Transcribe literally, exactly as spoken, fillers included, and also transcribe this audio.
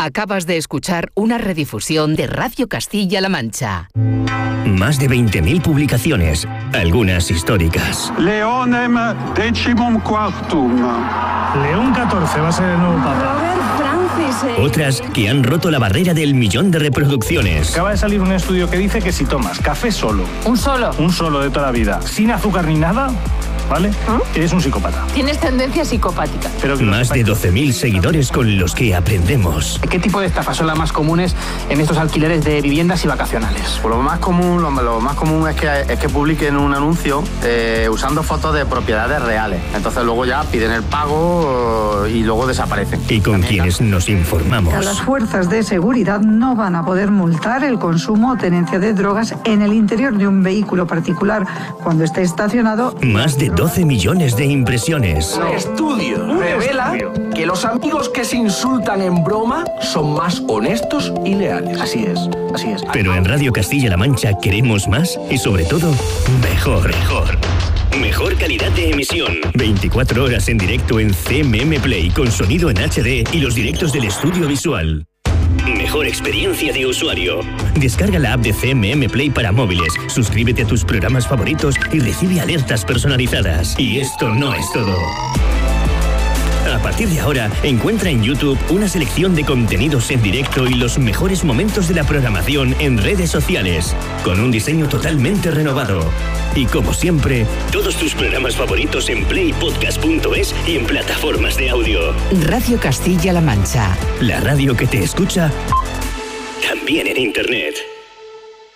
Acabas de escuchar una redifusión de Radio Castilla-La Mancha. Más de veinte mil publicaciones, algunas históricas. Leonem decimum quartum. León catorce va a ser el nuevo papa. Otras que han roto la barrera del millón de reproducciones. Acaba de salir un estudio que dice que si tomas café solo, un solo, un solo de toda la vida, sin azúcar ni nada, ¿vale? ¿Ah? Eres un psicópata. Tienes tendencia psicopática. Pero más de doce mil seguidores con los que aprendemos. ¿Qué tipo de estafas son las más comunes en estos alquileres de viviendas y vacacionales? Pues lo más común, lo, lo más común es que es que publiquen un anuncio eh, usando fotos de propiedades reales. Entonces luego ya piden el pago y luego desaparecen. Y con También, quienes claro. nos informamos. Las fuerzas de seguridad no van a poder multar el consumo o tenencia de drogas en el interior de un vehículo particular cuando esté estacionado. Más de doce millones de impresiones. Un estudio revela que los amigos que se insultan en broma son más honestos y leales. Así es, así es. Pero en Radio Castilla-La Mancha queremos más y sobre todo, mejor, mejor. Mejor calidad de emisión. veinticuatro horas en directo en C M M Play con sonido en H D y los directos del estudio visual. Mejor experiencia de usuario. Descarga la app de C M M Play para móviles, suscríbete a tus programas favoritos y recibe alertas personalizadas. Y esto no es todo. A partir de ahora, encuentra en YouTube una selección de contenidos en directo y los mejores momentos de la programación en redes sociales, con un diseño totalmente renovado. Y como siempre, todos tus programas favoritos en play podcast punto es y en plataformas de audio. Radio Castilla-La Mancha. La radio que te escucha también en Internet.